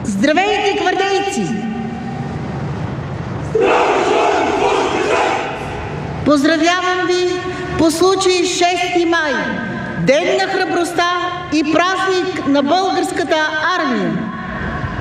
Здравейте, гвардейци! Поздравявам ви по случай 6 май, Ден на храбростта и празник на българската армия!